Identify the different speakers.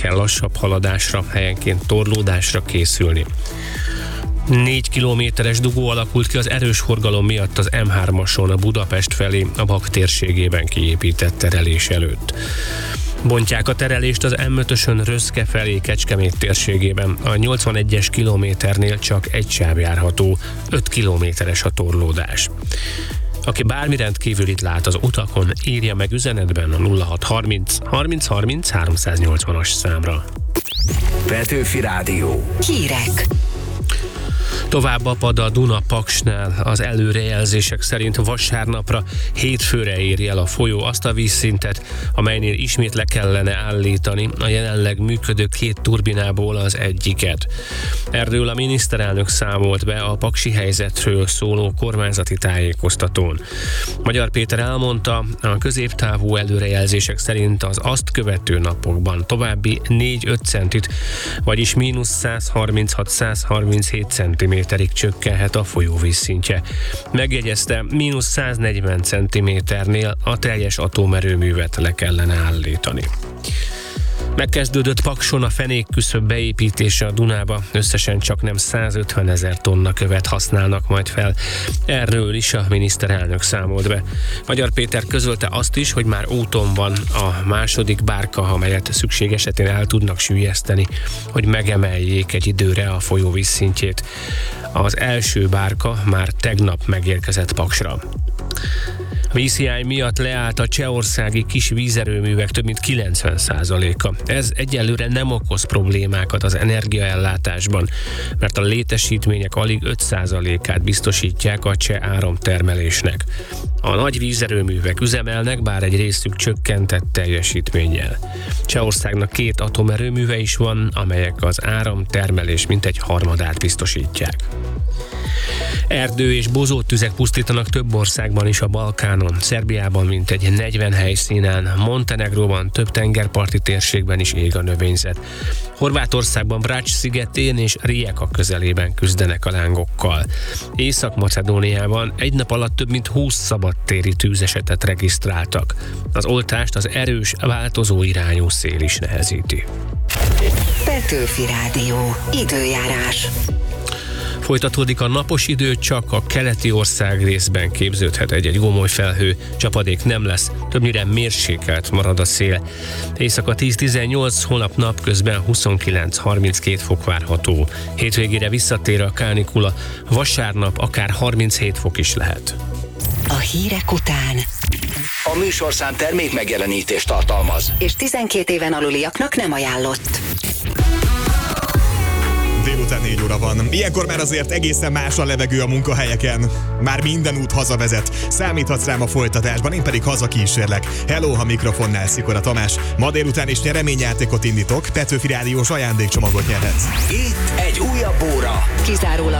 Speaker 1: kell lassabb haladásra, helyenként torlódásra készülni. 4 kilométeres dugó alakult ki az erős forgalom miatt az M3-ason a Budapest felé a Bak térségében kiépített terelés előtt. Bontják a terelést az M5-ösön Röszke felé Kecskemét térségében. A 81-es kilométernél csak egy sáv járható, 5 kilométeres a torlódás. Aki bármi rendkívülit lát az utakon, írja meg üzenetben a 0630 30 30 380-as számra.
Speaker 2: Petőfi Rádió.
Speaker 3: Hírek.
Speaker 1: Tovább apad a Duna-Paksnál. Az előrejelzések szerint vasárnapra, hétfőre éri el a folyó azt a vízszintet, amelynél ismét le kellene állítani a jelenleg működő 2 turbinából az egyiket. Erről a miniszterelnök számolt be a paksi helyzetről szóló kormányzati tájékoztatón. Magyar Péter elmondta, a középtávú előrejelzések szerint az azt követő napokban további 4-5 centit, vagyis mínusz 136-137 centiméterig csökkenhet a folyóvíz szintje. Megjegyezte, mínusz 140 centiméternél a teljes atomerőművet le kellene állítani. Megkezdődött Pakson a fenékküszöb beépítése a Dunába, összesen csak nem 150 000 tonna követ használnak majd fel. Erről is a miniszterelnök számolt be. Magyar Péter közölte azt is, hogy már úton van a második bárka, amelyet szükség esetén el tudnak süllyeszteni, hogy megemeljék egy időre a folyóvíz szintjét. Az első bárka már tegnap megérkezett Paksra. A vízhiány miatt leállt a csehországi kis vízerőművek több mint 90%-a. Ez egyelőre nem okoz problémákat az energiaellátásban, mert a létesítmények alig 5%-át biztosítják a cseh áramtermelésnek. A nagy vízerőművek üzemelnek, bár egy részük csökkentett teljesítménnyel. Csehországnak 2 atomerőműve is van, amelyek az áramtermelés mintegy harmadát biztosítják. Erdő- és bozóttüzek pusztítanak több országban is a Balkánon, Szerbiában mintegy 40 helyszínen, Montenegróban több tengerparti térségben is ég a növényzet. Horvátországban Brač szigetén és Rijeka közelében küzdenek a lángokkal. Észak-Macedóniában egy nap alatt több mint 20 szabadtéri tűzesetet regisztráltak. Az oltást az erős, változó irányú szél is nehezíti.
Speaker 3: Petőfi Rádió. Időjárás.
Speaker 1: Folytatódik a napos idő, csak a keleti ország részben képződhet egy gomoly felhő, csapadék nem lesz, többnyire mérsékelt marad a szél. Éjszaka 10-18, holnap napközben 29-32 fok várható. Hétvégére visszatér a kánikula, vasárnap akár 37 fok is lehet.
Speaker 3: A hírek után
Speaker 2: A műsorszám termék megjelenítést tartalmaz.
Speaker 3: és 12 éven aluliaknak nem ajánlott.
Speaker 4: Délután 4 óra van. Ilyenkor már azért egészen más a levegő a munkahelyeken. Már minden út hazavezet. Számíthatsz rám a folytatásban, én pedig hazakísérlek. Hello, ha mikrofonnál Szikora Tamás. Ma délután is nyereményjátékot indítok, Petőfi Rádiós ajándékcsomagot nyerhetsz.
Speaker 2: Itt egy újabb óra.
Speaker 3: Kizárólag